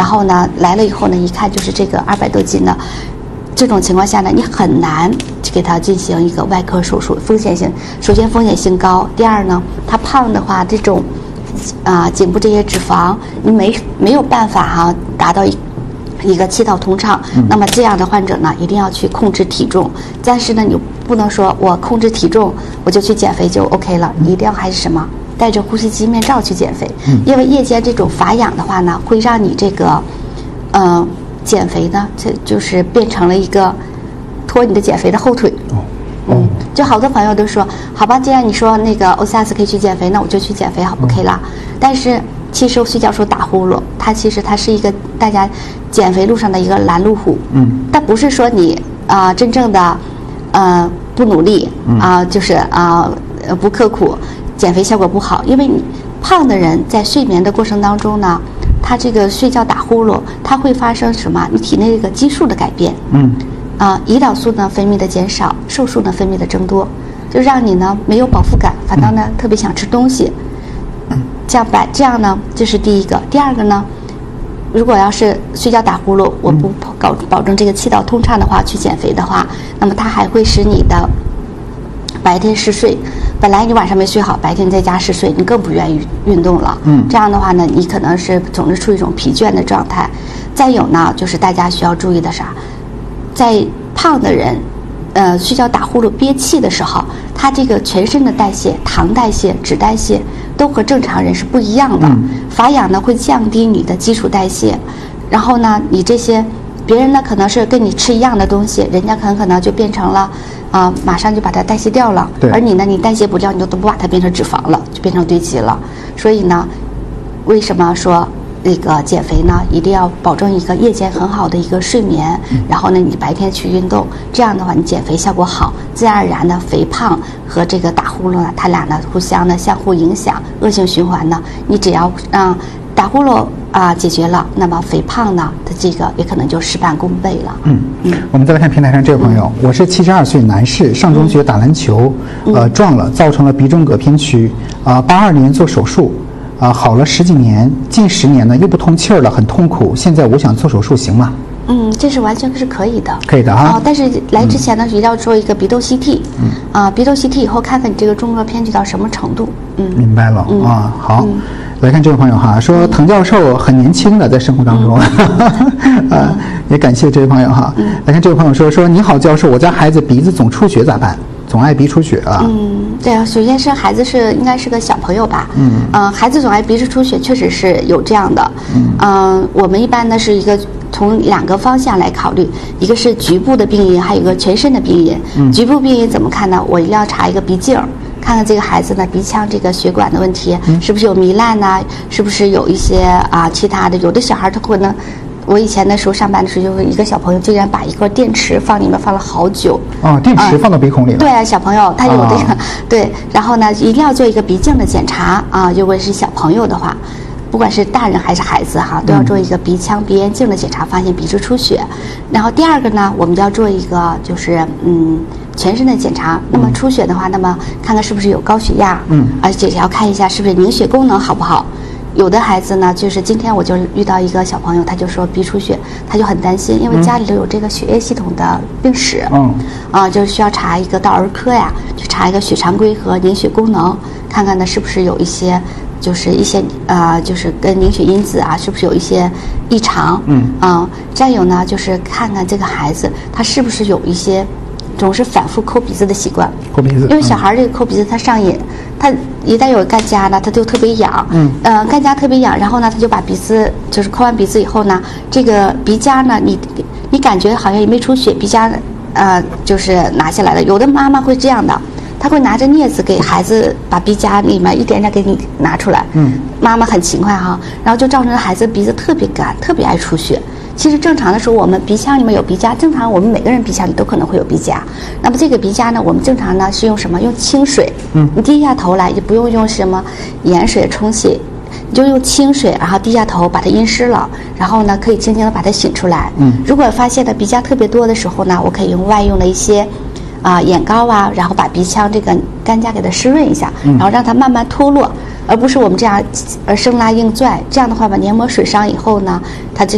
后呢来了以后呢，一看就是这个200多斤的，这种情况下呢，你很难给他进行一个外科手术，风险性首先风险性高，第二呢，他胖的话，这种颈部这些脂肪你没有办法达到一个气道通畅，那么这样的患者呢，一定要去控制体重。但是呢，你不能说我控制体重我就去减肥就 OK 了，你一定要还是什么，戴着呼吸机面罩去减肥。因为夜间这种乏氧的话呢，会让你这个减肥呢，这就是变成了一个拖你的减肥的后腿。就好多朋友都说，好吧，既然你说那个下次可以去减肥，那我就去减肥好 OK 了。但是其实徐教授打呼噜，它是一个大家减肥路上的一个拦路虎。但不是说你真正的不努力就是不刻苦，减肥效果不好。因为你胖的人在睡眠的过程当中呢，他这个睡觉打呼噜，它会发生什么？你体内这个激素的改变。胰岛素呢分泌的减少，瘦素呢分泌的增多，就让你呢没有饱腹感，反倒呢特别想吃东西。这样呢，这是第一个。第二个呢，如果要是睡觉打呼噜，我不保证这个气道通畅的话，去减肥的话，那么它还会使你的白天嗜睡。本来你晚上没睡好，白天在家嗜睡，你更不愿意运动了。这样的话呢，你可能是总是处于一种疲倦的状态。再有呢，就是大家需要注意的啥？在胖的人，睡觉打呼噜憋气的时候，他这个全身的代谢、糖代谢、脂代谢都和正常人是不一样的。乏氧呢会降低你的基础代谢，然后呢，你这些别人呢可能是跟你吃一样的东西，人家很可能就变成了马上就把它代谢掉了，而你呢，你代谢不掉，你都不把它变成脂肪了，就变成堆积了。所以呢，为什么说那个减肥呢，一定要保证一个夜间很好的一个睡眠，然后呢，你白天去运动，这样的话你减肥效果好，自然而然的肥胖和这个打呼噜呢，它俩呢互相的相互影响，恶性循环呢，你只要让打呼噜解决了，那么肥胖呢，它这个也可能就事半功倍了。 我们再来看平台上这位朋友，我是72岁男士，上中学打篮球，撞了，造成了鼻中隔偏曲，82年做手术。好了10几年，近10年呢又不通气儿了，很痛苦。现在我想做手术，行吗？ 这是完全是可以的。 可以的啊。 但是来之前呢，一定要做一个鼻窦 CT。鼻窦 CT 以后看看你这个中隔偏曲到什么程度。 明白了好。来看这位朋友说滕教授很年轻的在生活当中，也感谢这位朋友来看这位朋友说你好教授，我家孩子鼻子总出血咋办？总爱鼻出血对啊，首先是孩子应该是个小朋友吧。孩子总爱鼻子出血，确实是有这样的。我们一般呢是一个从2个方向来考虑，一个是局部的病因，还有一个全身的病因。局部病因怎么看呢？我一定要查一个鼻镜，看看这个孩子呢鼻腔这个血管的问题是不是有糜烂呐，是不是有一些其他的。有的小孩他可能。我以前的时候上班的时候，就是一个小朋友竟然把一个电池放里面放了好久。 电池放到鼻孔里了。 对啊，小朋友他有这个对，然后呢，一定要做一个鼻镜的检查如果是小朋友的话，不管是大人还是孩子都要做一个鼻腔鼻咽镜的检查，发现鼻子出血。然后第二个呢，我们就要做一个就是全身的检查。那么出血的话，那么看看是不是有高血压，而且要看一下是不是凝血功能好不好。有的孩子呢，就是今天我就遇到一个小朋友，他就说鼻出血，他就很担心，因为家里头有这个血液系统的病史，就是需要查一个到儿科呀，去查一个血常规和凝血功能，看看呢是不是有一些，就是就是跟凝血因子是不是有一些异常，再有呢就是看看这个孩子他是不是有一些总是反复抠鼻子的习惯。 抠鼻子， 因为小孩这个抠鼻子他上瘾，他一旦有干痂呢，他就特别痒。干痂特别痒，然后呢，他就把鼻子就是抠完鼻子以后呢，这个鼻夹呢，你感觉好像也没出血，鼻夹就是拿下来了。有的妈妈会这样的，她会拿着镊子给孩子把鼻夹里面一点点给你拿出来。妈妈很勤快然后就造成孩子鼻子特别干，特别爱出血。其实正常的时候，我们鼻腔里面有鼻夹，正常我们每个人鼻腔里都可能会有鼻夹。那么这个鼻夹呢，我们正常呢是用什么？用清水。你低下头来，也不用什么盐水冲洗，你就用清水，然后低下头把它阴湿了，然后呢可以轻轻的把它擤出来。如果发现的鼻夹特别多的时候呢，我可以用外用的一些眼膏然后把鼻腔这个干痂给它湿润一下，然后让它慢慢脱落，而不是我们这样生拉硬拽。这样的话把黏膜损伤以后呢，它